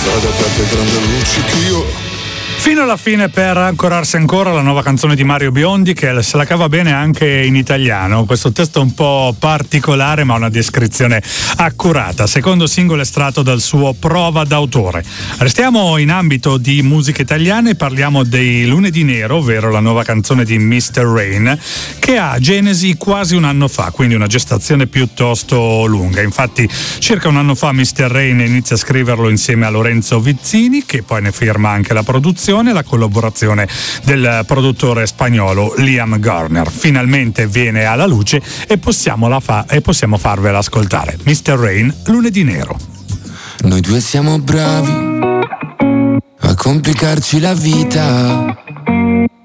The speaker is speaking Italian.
strade aperte, grande luccichio. Fino alla fine per Ancorarsi ancora, la nuova canzone di Mario Biondi, che se la cava bene anche in italiano. Questo testo è un po' particolare ma una descrizione accurata. Secondo singolo estratto dal suo Prova d'autore. Restiamo in ambito di musica italiana e parliamo dei Lunedì Nero, ovvero la nuova canzone di Mr. Rain, che ha genesi quasi un anno fa, quindi una gestazione piuttosto lunga. Infatti circa un anno fa Mr. Rain inizia a scriverlo insieme a Lorenzo Vizzini, che poi ne firma anche la produzione, la collaborazione del produttore spagnolo Liam Garner. Finalmente viene alla luce e possiamo farvela ascoltare. Mr. Rain, Lunedì Nero. Noi due siamo bravi a complicarci la vita,